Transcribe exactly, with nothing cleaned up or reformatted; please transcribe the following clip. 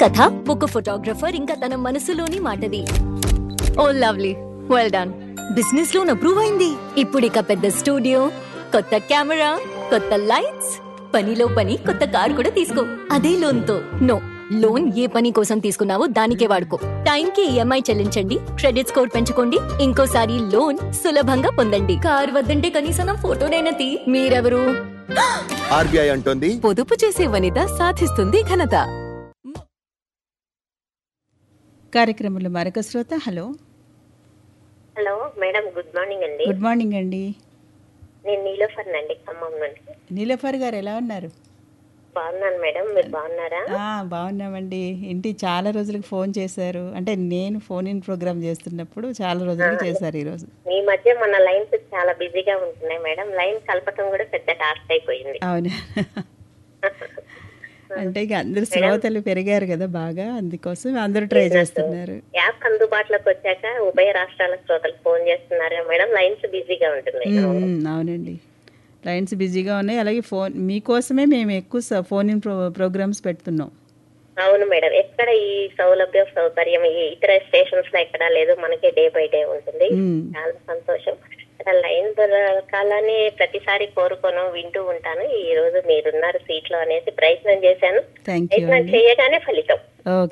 కథ ఒక ఫోటోగ్రఫర్ ఇంకా తన మనసులోని మాటది. Oh lovely, well done. Business loan approve అయింది. ఇప్పుడు ఇక పెద్ద స్టూడియో, కొత్త కెమెరా, కొత్త లైట్స్, పనిలో పని కొత్త కార్ కూడా తీసుకో. అదే లోన్ తో. నో, లోన్ ఏ పని కోసం తీసుకున్నావో దానికే వాడుకో. టైం కి ఈఎంఐ చెల్లించండి, క్రెడిట్ స్కోర్ పెంచుకోండి, ఇంకోసారి లోన్ సులభంగా పొందండి. కార్ వద్దంటే కనీసం నా ఫోటోనైనా తీ. మీరెవరు? ఆర్బీఐ అంటోంది, పొదుపు చేసే వనిత సాధిస్తుంది ఘనత. కార్యక్రమంలో మరొక శ్రోత. Hello hello madam, good morning అండి. గుడ్ మార్నింగ్ అండి. నేను నీలోఫర్ అండి, ఖమ్మం నుండి. నీలోఫర్ గారు ఎలా ఉన్నారు? బాగున్నాను మేడం, మీరు బాగున్నారా? ఆ, బాగున్నామండి. ఇంటి చాలా రోజులకు ఫోన్ చేశారు. అంటే నేను ఫోన్ ఇన్ ప్రోగ్రామ్ చేస్తున్నప్పుడు చాలా రోజులకు చేశారు ఈరోజు. మీ మధ్య మన లైన్స్ చాలా బిజీగా ఉంటున్నాయి మేడం. లైన్ కలపటం కూడా పెద్ద టాస్క్ అయిపోయింది. అవును. అంటే ఇక అందరు శ్రోతలు పెరిగారు కదా బాగా, అందుకోసం అందరూ ట్రై చేస్తున్నారు. యాప్ అందుబాటులోకి వచ్చాక ఉభయ రాష్ట్రాల శ్రోతలు ఫోన్ చేస్తున్నారు మేడం. లైన్స్ బిజీగా ఉంటున్నాయి. ఉమ్, అవునండి, లైన్స్ బిజీగా ఉన్నాయి. అలాగే ఫోన్ మీకోసమే మేము ఎక్కువ ఫోన్ ఇన్ ప్రో ప్రోగ్రామ్స్ పెడుతున్నాం. అవును మేడం, ఎక్కడ ఈ సౌలభ్యం సౌకర్యం ఈ ఇతర స్టేషన్స్ లో ఎక్కడా లేదు, మనకే డే బై డే ఉంటుంది. చాలా సంతోషం. లైన్ దొరకాలని ప్రతిసారి కోరుకోను, వింటూ ఉంటాను. ఈ రోజు మీరున్నారు సీట్ లో అనేసి ప్రయత్నం చేశాను. ప్రయత్నం చేయగానే ఫలితం.